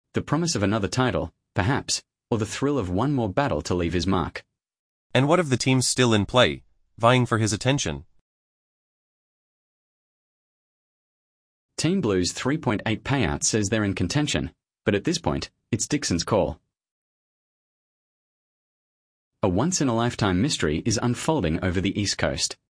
The promise of another title, perhaps, or the thrill of one more battle to leave his mark. And what of the teams still in play, vying for his attention? Team Blue's 3.8 payout says they're in contention, but at this point, it's Dixon's call. A once-in-a-lifetime mystery is unfolding over the East Coast.